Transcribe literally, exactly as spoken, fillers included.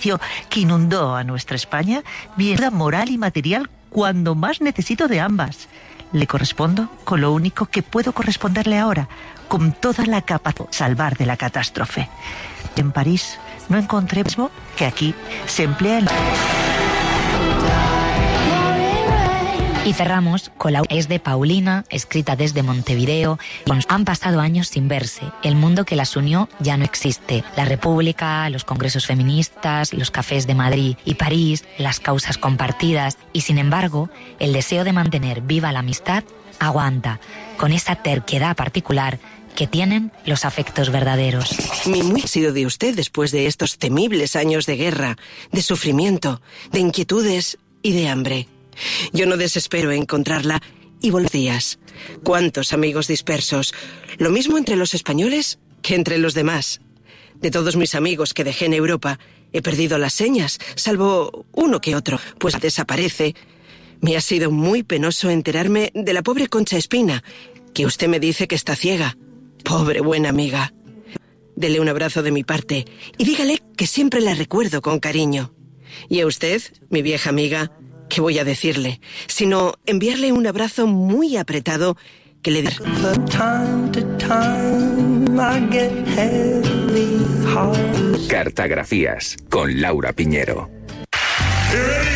servicio que inundó a nuestra España, vida moral y material cuando más necesito de ambas. Le correspondo con lo único que puedo corresponderle ahora, con toda la capacidad de salvar de la catástrofe. En París no encontré mismo que aquí se emplea el... Y cerramos con la es de Paulina, escrita desde Montevideo. Han pasado años sin verse. El mundo que las unió ya no existe. La República, los congresos feministas, los cafés de Madrid y París, las causas compartidas. Y sin embargo, el deseo de mantener viva la amistad aguanta, con esa terquedad particular que tienen los afectos verdaderos. Mi muy ha sido de usted después de estos temibles años de guerra, de sufrimiento, de inquietudes y de hambre. Yo no desespero en encontrarla y volver días. Cuántos amigos dispersos. Lo mismo entre los españoles que entre los demás. De todos mis amigos que dejé en Europa, he perdido las señas, salvo uno que otro, pues desaparece. Me ha sido muy penoso enterarme de la pobre Concha Espina, que usted me dice que está ciega. Pobre buena amiga. Dele un abrazo de mi parte y dígale que siempre la recuerdo con cariño. Y a usted, mi vieja amiga, ¿qué voy a decirle? Sino enviarle un abrazo muy apretado que le dé... Cartografías con Laura Piñero.